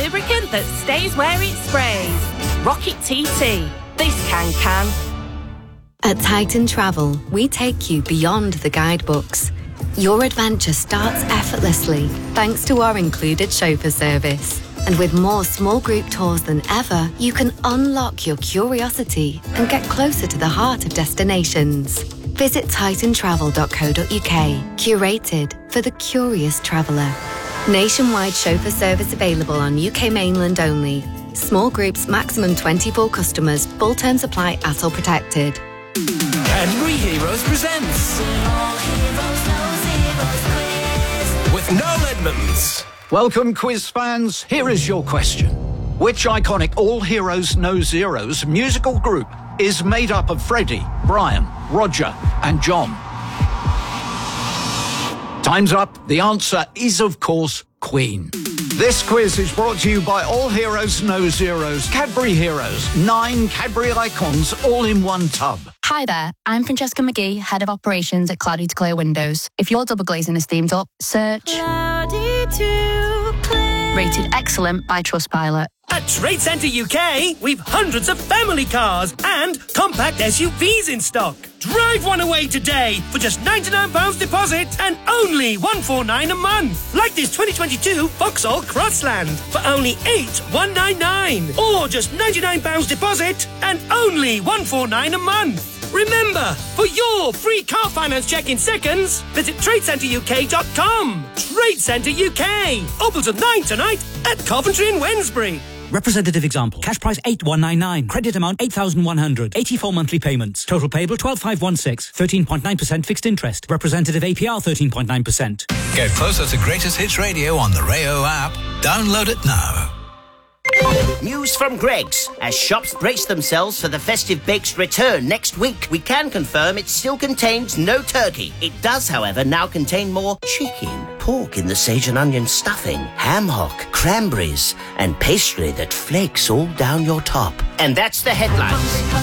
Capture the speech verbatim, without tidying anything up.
lubricant that stays where it sprays. Rocket T T. This can can. At Titan Travel, we take you beyond the guidebooks. Your adventure starts effortlessly thanks to our included chauffeur service. And with more small group tours than ever, you can unlock your curiosity and get closer to the heart of destinations. Visit titan travel dot co dot uk, curated for the curious traveller. Nationwide chauffeur service available on U K mainland only. Small groups, maximum twenty-four customers. Full terms apply at all protected. Cadbury Heroes presents with Noel Edmonds. Welcome, quiz fans. Here is your question. Which iconic All Heroes No Zeros musical group is made up of Freddie, Brian, Roger and John? Time's up. The answer is, of course, Queen. This quiz is brought to you by All Heroes No Zeros. Cadbury Heroes. Nine Cadbury icons all in one tub. Hi there, I'm Francesca McGee, Head of Operations at Cloudy to Clear Windows. If your double glazing is themed up, search Cloudy to Clear. Rated excellent by Trustpilot. At Trade Centre U K, we've hundreds of family cars and compact S U Vs in stock. Drive one away today for just ninety-nine pounds deposit and only one hundred forty-nine pounds a month. Like this twenty twenty-two Vauxhall Crossland for only eight thousand one hundred ninety-nine pounds. Or just ninety-nine pounds deposit and only one hundred forty-nine pounds a month. Remember, for your free car finance check in seconds, visit trade centre u k dot com. Trade Centre U K. Open till nine tonight at Coventry and Wednesbury. Representative example. Cash price eight thousand one hundred ninety-nine. Credit amount eight thousand one hundred. eighty-four monthly payments. Total payable twelve thousand five hundred sixteen. thirteen point nine percent fixed interest. Representative A P R thirteen point nine percent. Get closer to Greatest Hits Radio on the Rayo app. Download it now. News from Greggs. As shops brace themselves for the festive bake's return next week, we can confirm it still contains no turkey. It does, however, now contain more chicken, pork in the sage and onion stuffing, ham hock, cranberries, and pastry that flakes all down your top. And that's the headlines.